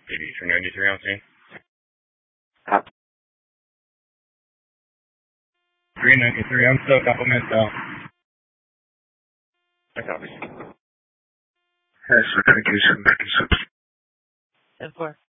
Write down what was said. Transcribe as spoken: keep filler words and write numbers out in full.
eighty-three ninety-three on scene. Cop. three ninety-three, I'm still a couple minutes out. I copy. Yes, we're trying to do some back and subs. ten four.